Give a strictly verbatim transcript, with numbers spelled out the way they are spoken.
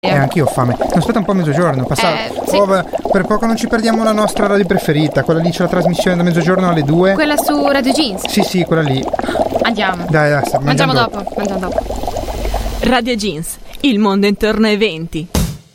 Eh, anch'io ho fame. No, aspetta un po' a mezzogiorno. Passavo. Eh, sì. Oh, beh, per poco non ci perdiamo la nostra radio preferita. Quella lì c'è la trasmissione da mezzogiorno alle due. Quella su Radio Jeans? Sì, sì, quella lì. Andiamo. Dai, dai, sta Mangiamo mangiando. dopo. Mangiamo dopo. Radio Jeans, il mondo intorno ai venti.